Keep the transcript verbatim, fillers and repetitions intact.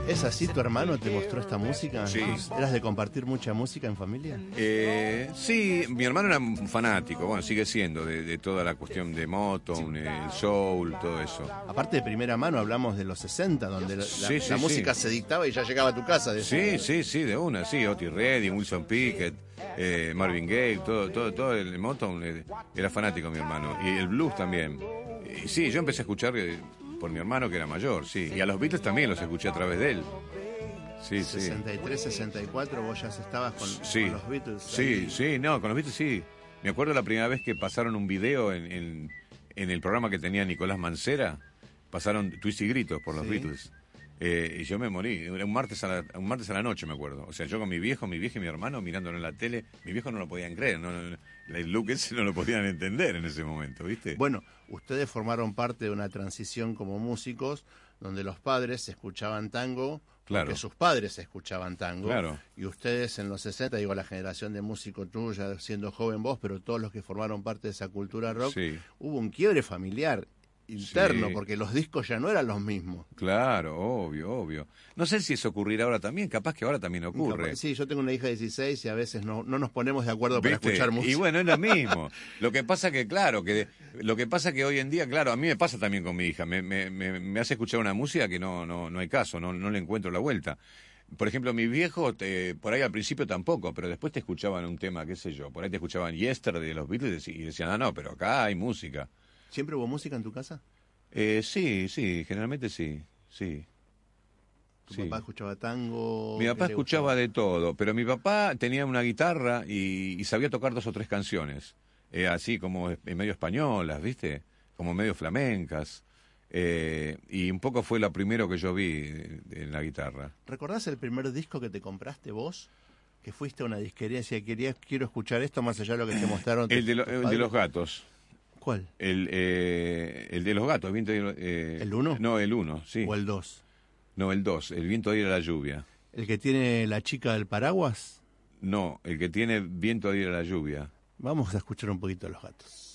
¿Es así? ¿Tu hermano te mostró esta música? Sí. ¿Eras de compartir mucha música en familia? Eh, sí, mi hermano era un fanático, bueno, sigue siendo, de, de toda la cuestión de Motown, el soul, todo eso. Aparte de primera mano, hablamos de los sesenta, donde la, Sí, la, sí, la sí. música se dictaba y ya llegaba a tu casa. De Sí, sí, sí, de una, sí, Otis Redding, Wilson Pickett, eh, Marvin Gaye, todo, todo, todo el Motown, eh, era fanático mi hermano, y el blues también. Y sí, yo empecé a escuchar eh, por mi hermano que era mayor, sí, y a los Beatles también los escuché a través de él. Sí, sí. sesenta y tres, sesenta y cuatro, vos ya estabas con, Sí. con los Beatles. Sí, ahí. sí, no, con los Beatles sí. Me acuerdo la primera vez que pasaron un video en, en, en el programa que tenía Nicolás Mancera, pasaron Twist y Gritos por los Sí. Beatles. Eh, y yo me morí, era un martes, a la, un martes a la noche me acuerdo. O sea, yo con mi viejo, mi vieja y mi hermano mirándolo en la tele, mi viejo no lo podían creer, no, no, el look ese no lo podían entender en ese momento, ¿viste? Bueno, ustedes formaron parte de una transición como músicos donde los padres escuchaban tango Claro. porque sus padres escuchaban tango. Claro. Y ustedes en los sesenta, digo, la generación de músico tuya, siendo joven vos, pero todos los que formaron parte de esa cultura rock, Sí. hubo un quiebre familiar interno, Sí. porque los discos ya no eran los mismos. Claro, obvio, obvio. No sé si eso ocurrirá ahora también, capaz que ahora también ocurre. Sí, yo tengo una hija de dieciséis y a veces no, no nos ponemos de acuerdo para ¿Viste? escuchar música. Y bueno, es lo mismo. Lo que pasa que, claro, que lo que pasa que hoy en día, claro, a mí me pasa también con mi hija. Me, me, me, me hace escuchar una música que no, no, no hay caso, no, no le encuentro la vuelta. Por ejemplo, mis viejos, te, por ahí al principio tampoco, pero después te escuchaban un tema, qué sé yo, por ahí te escuchaban Yesterday de los Beatles y decían, ah, no, pero acá hay música. ¿Siempre hubo música en tu casa? Eh, sí, sí, generalmente sí, sí. ¿Tu Sí. papá escuchaba tango? Mi ¿Qué papá le escuchaba gustaba? de todo, pero mi papá tenía una guitarra y, y sabía tocar dos o tres canciones, eh, así como es- medio españolas, ¿viste? Como medio flamencas. Eh, y un poco fue lo primero que yo vi eh, en la guitarra. ¿Recordás el primer disco que te compraste vos? Que fuiste a una disquería y decías, quería, quiero escuchar esto más allá de lo que te mostraron. El de, lo- tus el de padres. los gatos. ¿Cuál? El, eh, el de los gatos. Viento de- eh, ¿El uno? No, el uno, sí. ¿O el dos? No, el dos. El viento de ir a la lluvia. ¿El que tiene la chica del paraguas? No, el que tiene viento de ir a la lluvia. Vamos a escuchar un poquito a los gatos.